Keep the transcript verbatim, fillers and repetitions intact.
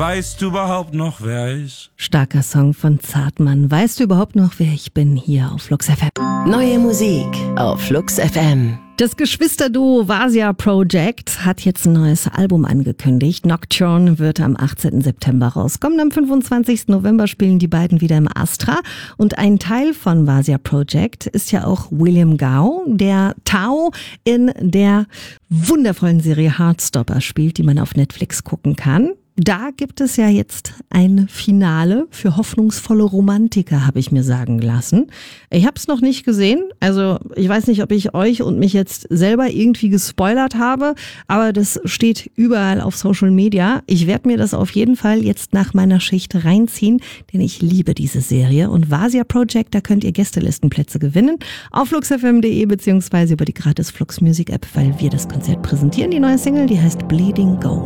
Weißt du überhaupt noch, wer er ist? Starker Song von Zartmann. Weißt du überhaupt noch, wer ich bin? Hier auf Flux F M. Neue Musik auf Flux F M. Das Geschwisterduo Vasia Project hat jetzt ein neues Album angekündigt. Nocturne wird am achtzehnten September rauskommen. Am fünfundzwanzigsten November spielen die beiden wieder im Astra. Und ein Teil von Vasia Project ist ja auch William Gao, der Tao in der wundervollen Serie Heartstopper spielt, die man auf Netflix gucken kann. Da gibt es ja jetzt ein Finale für hoffnungsvolle Romantiker, habe ich mir sagen lassen. Ich habe es noch nicht gesehen, also ich weiß nicht, ob ich euch und mich jetzt selber irgendwie gespoilert habe, aber das steht überall auf Social Media. Ich werde mir das auf jeden Fall jetzt nach meiner Schicht reinziehen, denn ich liebe diese Serie. Und Vasia Project, da könnt ihr Gästelistenplätze gewinnen auf fluxfm punkt de beziehungsweise über die gratis Flux Music App, weil wir das Konzert präsentieren. Die neue Single, die heißt Bleeding Gold.